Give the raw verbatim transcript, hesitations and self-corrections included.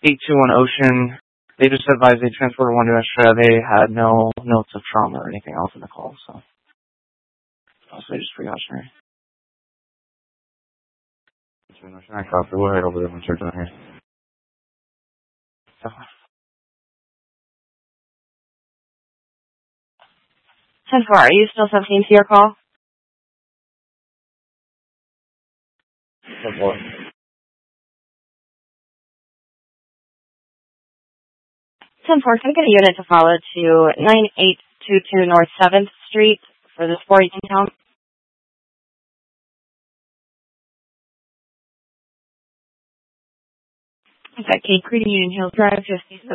eight two one Ocean. They just advised they transported one to extra. They had no notes of trauma or anything else in the call, so possibly just precautionary. Ocean, I copy. We'll head over there when we're done here. So, ten four, are you still seventeen to your call? ten four. ten four, can I get a unit to follow to nine eight two two North seventh Street for the sporting count? Is that Kate Creedy, Union Hills Drive, fifty-seven?